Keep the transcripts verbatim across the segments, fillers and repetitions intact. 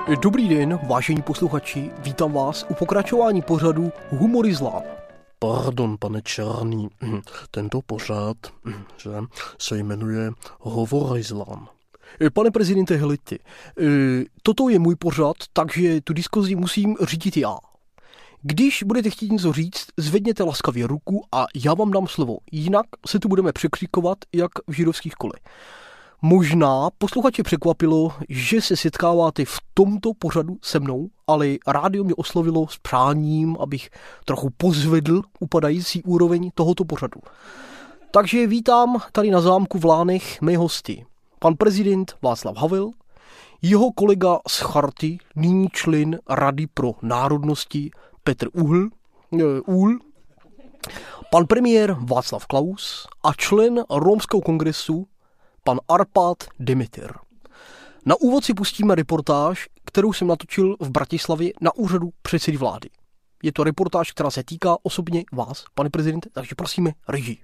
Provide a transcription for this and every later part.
Dobrý den, vážení posluchači, vítám vás u pokračování pořadu Humor Islám. Pardon, pane Černý, tento pořad že, se jmenuje Hovor Islám. Pane prezidente, helejte, toto je můj pořad, takže tu diskuzi musím řídit já. Když budete chtít něco říct, zvedněte laskavě ruku a já vám dám slovo, jinak se tu budeme překřikovat, jak v židovských kolech. Možná posluchače překvapilo, že se setkáváte v tomto pořadu se mnou, ale rádio mě oslovilo s přáním, abych trochu pozvedl upadající úroveň tohoto pořadu. Takže vítám tady na zámku v Lánech mé hosty. Pan prezident Václav Havel, jeho kolega z Charty, nyní člen Rady pro národnosti Petr Uhl, Uhl, pan premiér Václav Klaus a člen Rómského kongresu pan Arpad Demeter. Na úvod si pustíme reportáž, kterou jsem natočil v Bratislavě na úřadu předsedy vlády. Je to reportáž, která se týká osobně vás, pane prezidente, takže prosíme režii.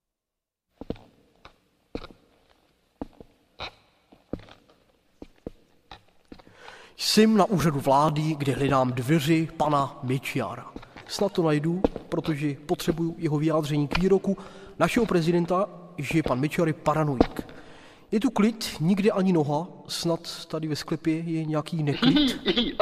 Jsem na úřadu vlády, kde hledám dveře pana Mečiara. Snad to najdu, protože potřebuju jeho vyjádření k výroku našeho prezidenta, že pan Mečiar je paranoik. Je tu klid, nikde ani noha, snad tady ve sklepě je nějaký neklid.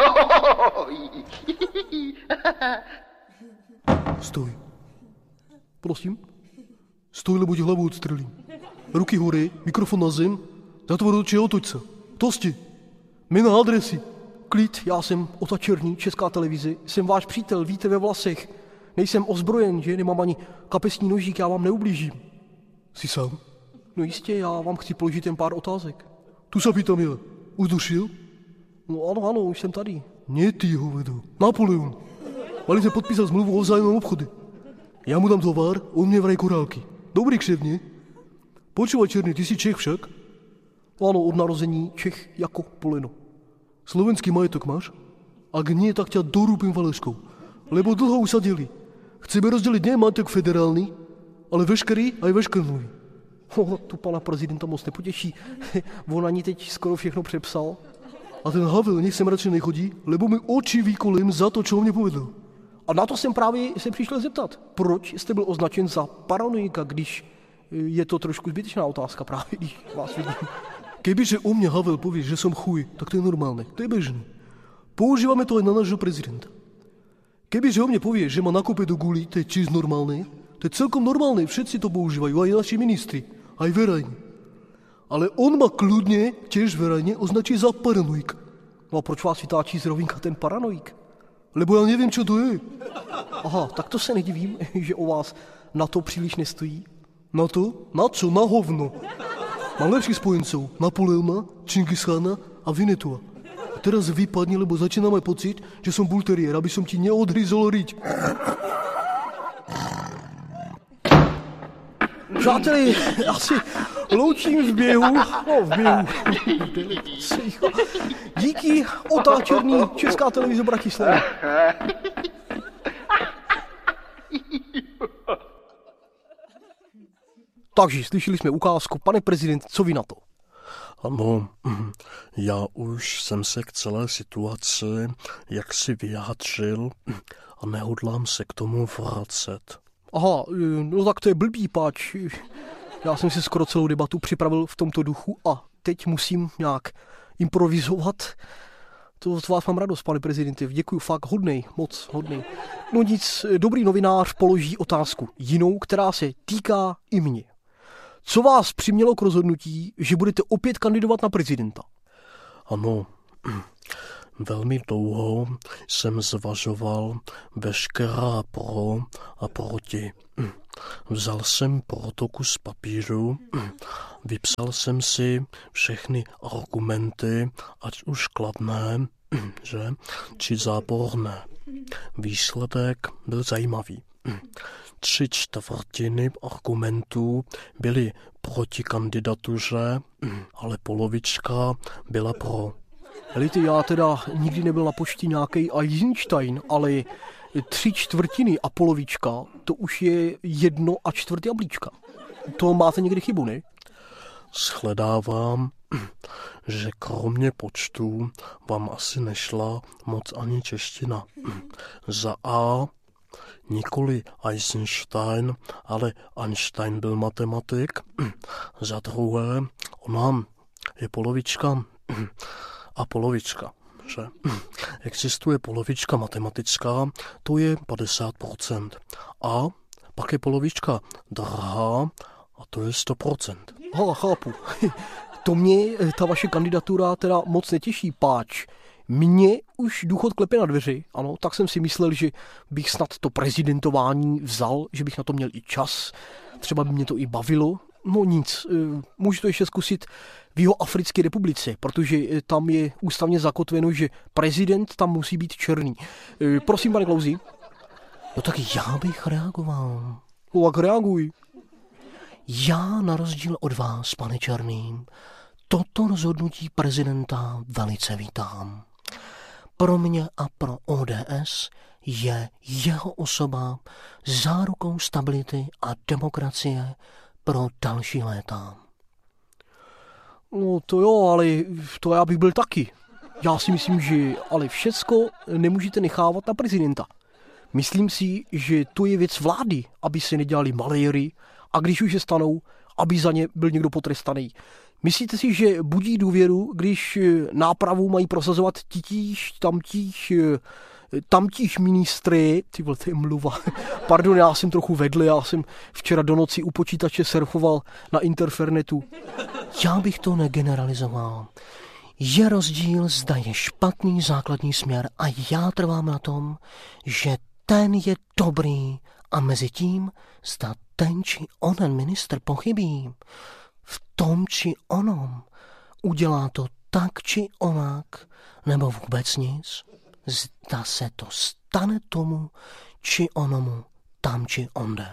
Stoj. Prosím? Stoj, lebo ti hlavu odstřelím. Ruky hory, mikrofon na zem, zatvor oči a otoč se. Tosti. Jména, adresy. Klid, já jsem Ota Černý, Česká televize, jsem váš přítel, víte, ve vlasech. Nejsem ozbrojen, že? Nemám ani kapesní nožík, já vám neublížím. Jsi sám? No jistě, já vám chci položit jen pár otázek. Tu se pýtam já. Už došel? No ano, ano, už jsem tady. Nie ty, hovedo. Napoleon. Mali jsme podpísat zmluvu o vzájemnom obchode. Já mu dám tovar, on mě vraj korálky. Dobrý kševně. Počúvaj, Černý, ty jsi Čech však? Ano, od narození Čech jako poleno. Slovenský majetok máš? Ak nie, tak ťa dorúpim faleškou. Lebo dlho usadili. Chceme rozdělit nie majetok federální, ale veškerý aj veškerný. Oh, tu pana prezidenta moc nepotěší. On ani teď skoro všechno přepsal. A ten Havel nech sem radši nechodí, lebo mi oči výkolím za to, čo mě povedal. A na to jsem právě se přišel zeptat. Proč jste byl označen za paranoika, když je to trošku zbytečná otázka právě, když vás vidím. Kebyže o mne Havel povie, že som chuj, tak to je normálne, to je bežné. Používame to aj na nášho prezidenta. Kebyže o mne povie, že ma nakúpe do guli, to je tiež normálne, to je celkom normálne, všetci to používajú, aj naši ministri, aj verejne. Ale on ma kľudne, tiež verejne, označí za paranoika. No a proč vás vytáčí z rovinka ten paranoik? Lebo ja neviem, čo to je. Aha, tak to se nedivím, že o vás na to příliš nestojí. Na to? Na čo? Na hovno. Mám lepších spojencov, Napoleona, Čingischána a Vinetua. A teraz vypadni, lebo začínam aj pocit, že som bulteriér, aby som ti neodhryzol riť. Přáteli, já si loučím v běhu, no v běhu. Díky, Ota Černý, Česká televize Bratislava. Takže slyšeli jsme ukázku. Pane prezident, co vy na to? Ano, já už jsem se k celé situaci jaksi vyjádřil a nehodlám se k tomu vracet. Aha, no tak to je blbý, páč. Já jsem si skoro celou debatu připravil v tomto duchu a teď musím nějak improvizovat. To z vás mám radost, pane prezidente. Děkuju, fakt hodnej, moc hodnej. No nic, dobrý novinář položí otázku jinou, která se týká i mě. Co vás přimělo k rozhodnutí, že budete opět kandidovat na prezidenta? Ano, velmi dlouho jsem zvažoval veškerá pro a proti. Vzal jsem protokus papíru, vypsal jsem si všechny argumenty, ať už kladné, že, či záporné. Výsledek byl zajímavý. Tři čtvrtiny argumentů byly proti kandidatuře, ale polovička byla pro. Helejte, já teda nikdy nebyl na pošti nějaký Eisenstein, ale tři čtvrtiny a polovička, to už je jedno a čtvrt jablíčka. To máte někdy chybu, ne? Shledávám, že kromě počtů vám asi nešla moc ani čeština. Za A nikoli Eisenstein, ale Einstein byl matematik. Za druhé, ona je polovička a polovička. Že? Existuje polovička matematická, to je padesát procent. A pak je polovička drahá, a to je sto procent. Hala, chápu. To mě ta vaše kandidatura teda moc netěší, páč. Mně už důchod klepe na dveři, ano, tak jsem si myslel, že bych snad to prezidentování vzal, že bych na to měl i čas, třeba by mě to i bavilo. No nic, můžu to ještě zkusit v Jihoafrické republice, protože tam je ústavně zakotveno, že prezident tam musí být černý. Prosím, pane Klausi. No tak já bych reagoval. No tak reaguj. Já na rozdíl od vás, pane Černým, toto rozhodnutí prezidenta velice vítám. Pro mě a pro O D S je jeho osoba zárukou stability a demokracie pro další léta. No to jo, ale to já bych byl taky. Já si myslím, že ale všecko nemůžete nechávat na prezidenta. Myslím si, že to je věc vlády, aby se nedělali maléry a když už je stanou, aby za ně byl někdo potrestaný. Myslíte si, že budí důvěru, když nápravu mají prosazovat titíž, tamtíž, tamtíž ministry, ty vole, to je mluva. Pardon, já jsem trochu vedle, já jsem včera do noci u počítače surfoval na interfernetu. Já bych to negeneralizoval. Je rozdíl, zda je špatný základní směr a já trvám na tom, že ten je dobrý a mezi tím, zda ten či onen ministr pochybí v tom či onom, udělá to tak či onak, nebo vůbec nic, zda se to stane tomu či onomu tam či onde.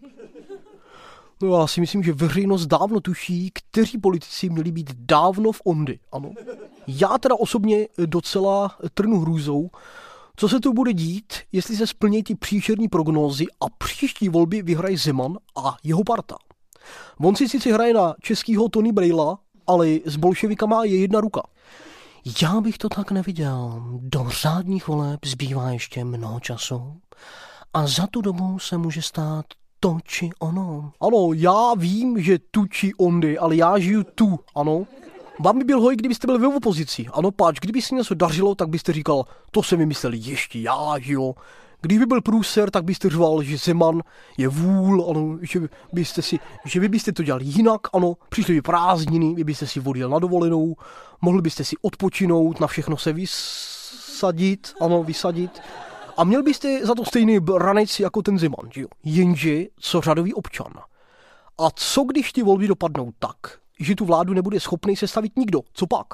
No já si myslím, že veřejnost dávno tuší, kteří politici měli být dávno v ondy, ano. Já teda osobně docela trnu hrůzou, co se tu bude dít, jestli se splní ty příšerní prognózy a příští volby vyhraje Zeman a jeho parta. On si sice hraje na českýho Tony Braila, ale s bolševikama je jedna ruka. Já bych to tak neviděl. Do řádných voleb zbývá ještě mnoho času a za tu dobu se může stát to či ono. Ano, já vím, že tu či ondy, ale já žiju tu, ano. Vám by byl hoj, kdybyste byli v opozici. Ano, páč, kdyby se něco dařilo, tak byste říkal, to se vymysleli ještě já, že jo. Kdyby byl průser, tak byste řval, že Zeman je vůl, ano, že byste si, že vy byste to dělali jinak, ano, přišli by prázdniny, vy byste si odjel na dovolenou, mohli byste si odpočinout, na všechno se vysadit, ano, vysadit. A měl byste za to stejný ranec jako ten Zeman, že jo. Jenže co řadový občan. A co když ty volby dopadnou tak, že tu vládu nebude schopný sestavit nikdo, co pak?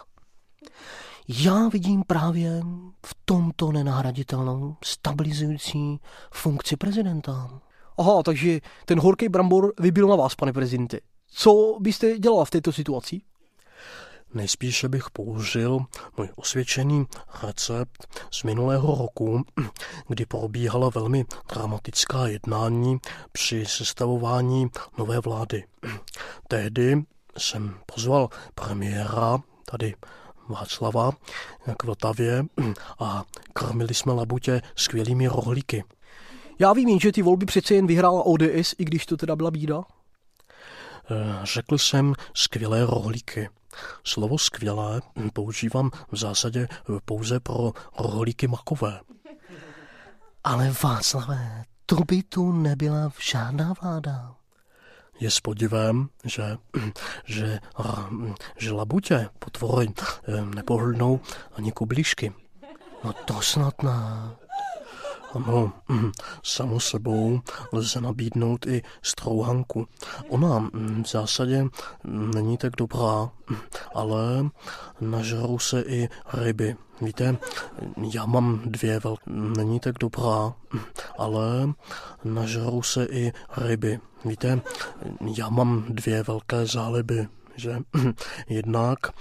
Já vidím právě v tomto nenahraditelnou stabilizující funkci prezidenta. Aha, takže ten horký brambor vybil na vás, pane prezidente. Co byste dělal v této situaci? Nejspíše bych použil můj osvědčený recept z minulého roku, kdy probíhala velmi dramatická jednání při sestavování nové vlády. Tehdy jsem pozval premiéra, tady Václava, k Vltavě a krmili jsme labutě skvělými rohlíky. Já vím, že ty volby přece jen vyhrála O D S, i když to teda byla bída. Řekl jsem skvělé rohlíky. Slovo skvělé používám v zásadě pouze pro rohlíky makové. Ale Václavé, to by tu nebyla žádná vláda. Je s podivem, že, že, že labutě potvory nepohlnou ani kublíšky. No to snad ne. Ano, samo sebou lze nabídnout i strouhanku. Ona v zásadě není tak dobrá, ale nažerou se i ryby. Víte, já mám dvě velké, není tak dobrá, ale nažerou se i ryby. Víte, já mám dvě velké záliby, že jednak